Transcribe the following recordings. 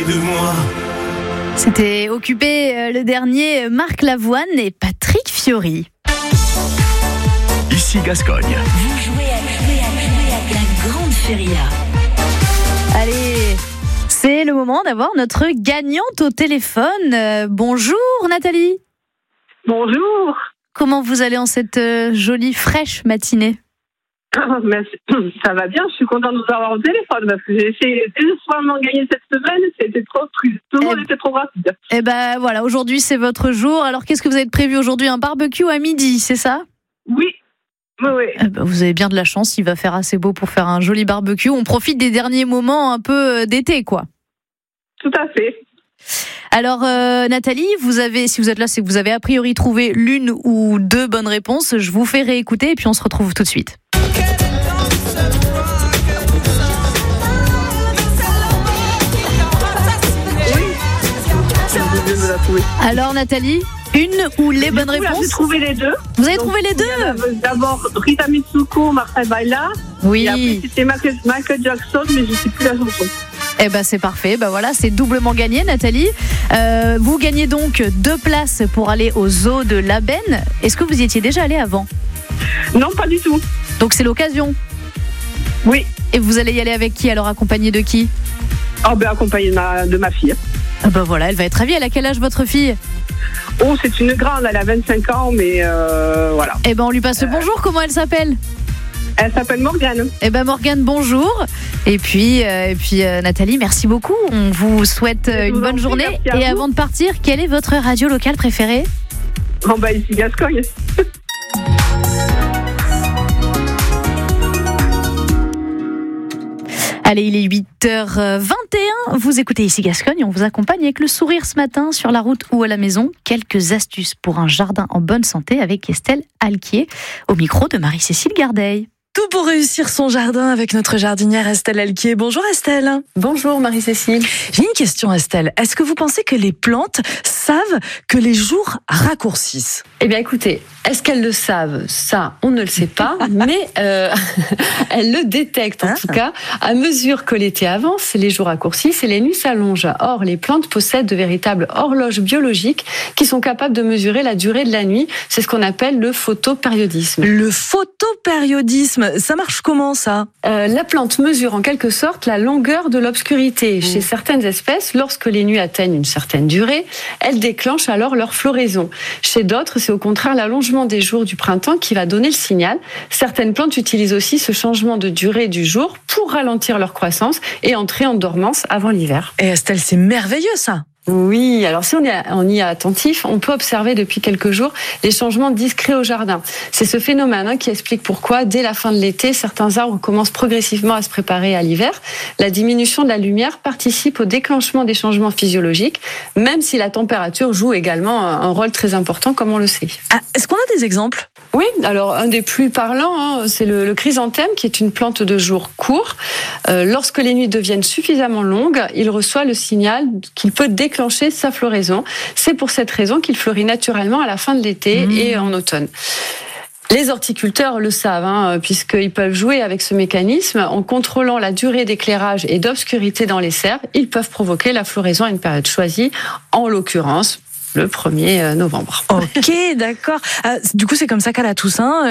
de moi. C'était Occupé, le dernier, Marc Lavoine et Patrick Fiori. Ici Gascogne. Vous jouez avec la grande feria. Allez, c'est le moment d'avoir notre gagnante au téléphone. Bonjour Nathalie. Bonjour. Comment vous allez en cette jolie, fraîche matinée ? Mais ça va bien, je suis contente de vous avoir au téléphone parce que j'ai essayé désespérément de gagner cette semaine, c'était trop triste, tout le monde était trop rapide. Eh ben voilà, aujourd'hui c'est votre jour. Alors qu'est-ce que vous avez prévu aujourd'hui ? Un barbecue à midi, c'est ça ? Oui. Eh ben, vous avez bien de la chance, il va faire assez beau pour faire un joli barbecue. On profite des derniers moments un peu d'été, quoi. Tout à fait. Alors Nathalie, si vous êtes là, c'est que vous avez a priori trouvé l'une ou deux bonnes réponses. Je vous fais réécouter et puis on se retrouve tout de suite. Alors Nathalie, une ou les bonnes réponses ? J'ai trouvé les deux. Vous avez trouvé les deux ? D'abord Rita Mitsuko, Marcel Baila. Oui. Et après c'était Michael Jackson, mais je ne sais plus la chanson. Eh ben c'est parfait, ben voilà, c'est doublement gagné Nathalie. Vous gagnez donc 2 places pour aller au zoo de l'Aben. Est-ce que vous y étiez déjà allé avant ? Non, pas du tout. Donc c'est l'occasion ? Oui. Et vous allez y aller avec qui alors, accompagné de qui ? Accompagnée de ma fille. Ah ben voilà, elle va être ravie. Elle a quel âge votre fille ? Oh, c'est une grande, elle a 25 ans, mais voilà. Eh ben on lui passe le bonjour, comment elle s'appelle ? Elle s'appelle Morgane. Eh ben Morgane, bonjour. Et puis Nathalie, merci beaucoup. On vous souhaite une bonne journée. Et avant de partir, quelle est votre radio locale préférée ? Ici Gascogne. Allez, il est 8h21. Vous écoutez Ici Gascogne. On vous accompagne avec le sourire ce matin sur la route ou à la maison. Quelques astuces pour un jardin en bonne santé avec Estelle Alquier au micro de Marie-Cécile Gardeil. Tout pour réussir son jardin avec notre jardinière Estelle Alquier. Bonjour Estelle. Bonjour Marie-Cécile. J'ai une question Estelle. Est-ce que vous pensez que les plantes savent que les jours raccourcissent ? Eh bien écoutez, est-ce qu'elles le savent ? Ça, on ne le sait pas, mais elles le détectent en tout cas. À mesure que l'été avance, les jours raccourcissent et les nuits s'allongent. Or, les plantes possèdent de véritables horloges biologiques qui sont capables de mesurer la durée de la nuit. C'est ce qu'on appelle le photopériodisme. Le photopériodisme, ça marche comment ça ? La plante mesure en quelque sorte la longueur de l'obscurité. Chez certaines espèces, lorsque les nuits atteignent une certaine durée, elles déclenchent alors leur floraison. Chez d'autres, c'est au contraire l'allongement des jours du printemps qui va donner le signal. Certaines plantes utilisent aussi ce changement de durée du jour pour ralentir leur croissance et entrer en dormance avant l'hiver. Et Estelle, c'est merveilleux ça. Oui, alors si on y est attentif, on peut observer depuis quelques jours les changements discrets au jardin. C'est ce phénomène qui explique pourquoi, dès la fin de l'été, certains arbres commencent progressivement à se préparer à l'hiver. La diminution de la lumière participe au déclenchement des changements physiologiques, même si la température joue également un rôle très important, comme on le sait. Est-ce qu'on a des exemples ? Oui, alors un des plus parlants, c'est le chrysanthème, qui est une plante de jour court. Lorsque les nuits deviennent suffisamment longues, il reçoit le signal qu'il peut déclencher sa floraison. C'est pour cette raison qu'il fleurit naturellement à la fin de l'été et en automne. Les horticulteurs le savent, puisqu'ils peuvent jouer avec ce mécanisme. En contrôlant la durée d'éclairage et d'obscurité dans les serres, ils peuvent provoquer la floraison à une période choisie, en l'occurrence le 1er novembre. Ok, d'accord. Du coup, c'est comme ça qu'à la Toussaint,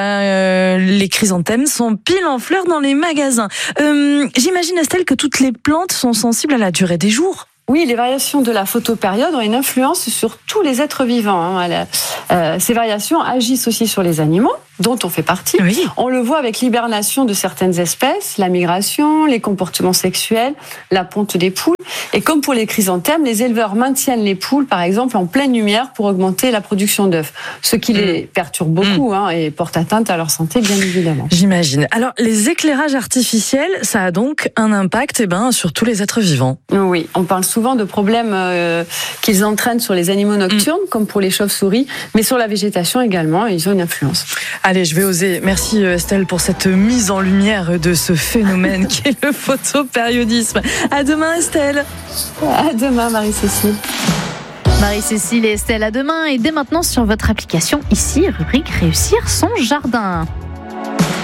les chrysanthèmes sont pile en fleurs dans les magasins. J'imagine, Estelle, que toutes les plantes sont sensibles à la durée des jours. Oui, les variations de la photopériode ont une influence sur tous les êtres vivants. Ces variations agissent aussi sur les animaux, dont on fait partie. Oui. On le voit avec l'hibernation de certaines espèces, la migration, les comportements sexuels, la ponte des poules. Et comme pour les chrysanthèmes, les éleveurs maintiennent les poules, par exemple, en pleine lumière pour augmenter la production d'œufs. Ce qui les perturbe beaucoup et porte atteinte à leur santé, bien évidemment. J'imagine. Alors, les éclairages artificiels, ça a donc un impact sur tous les êtres vivants. Oui, on parle souvent de problèmes qu'ils entraînent sur les animaux nocturnes, comme pour les chauves-souris, mais sur la végétation également, ils ont une influence. Allez, je vais oser. Merci Estelle pour cette mise en lumière de ce phénomène qui est le photopériodisme. À demain Estelle. À demain Marie-Cécile. Marie-Cécile et Estelle, à demain. Et dès maintenant sur votre application, ici, rubrique Réussir son jardin.